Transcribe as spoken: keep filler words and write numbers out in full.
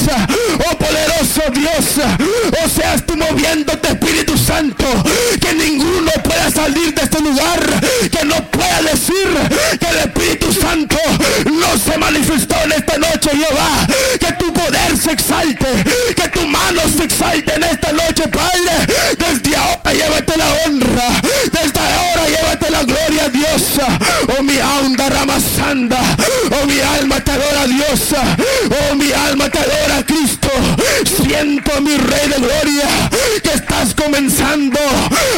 oh poderoso Dios, oh seas tú moviéndote, Espíritu Santo, que ninguno pueda salir de este lugar que no pueda decir que el Espíritu Santo no se manifestó en esta noche, Jehová. Que tu poder se exalte, que tu mano se exalte en esta noche, Padre. Desde ahora llévate la honra, desde ahora llévate la gloria, Dios. Oh mi alma ramasanda, oh mi alma te adora, Dios. Oh mi alma te adora, Cristo. Siento, mi Rey de gloria, que estás comenzando